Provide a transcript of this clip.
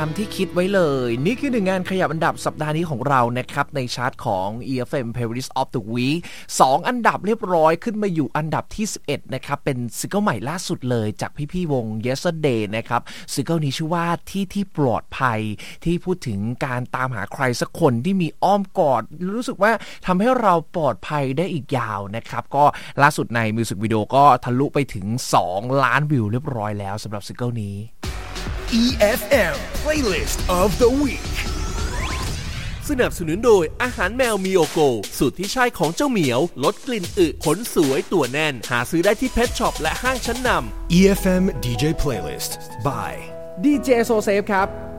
ามที่คิดไว้เลยนี่คือหนึ่งงานขยับอันดับสัปดาห์นี้ของเรานะครับในชาร์ตของ EFM Playlist of the Week 2 อันดับเรียบร้อยขึ้นมาอยู่อันดับที่11นะครับเป็นซิงเกิลใหม่ล่าสุดเลยจากพี่ๆวง Yesterday นะครับซิงเกิลนี้ชื่อว่าที่ปลอดภัยที่พูดถึงการตามหาใครสักคนที่มีอ้อมกอดรู้สึกว่าทำให้เราปลอดภัยได้อีกยาวนะครับก็ล่าสุดในมิวสิกวิดีโอก็ทะลุไปถึง2 ล้านวิวเรียบร้อยแล้วสำหรับซิงเกิลนี้ EFM Playlist of the Week สนับสนุนโดยอาหารแมวมิโอโกสูตรที่ใช่ของเจ้าเหมียวลดกลิ่นอึขนสวยตัวแน่นหาซื้อได้ที่เพทช็อปและห้างชั้นนำ EFM DJ Playlist by DJ So Safe ครับ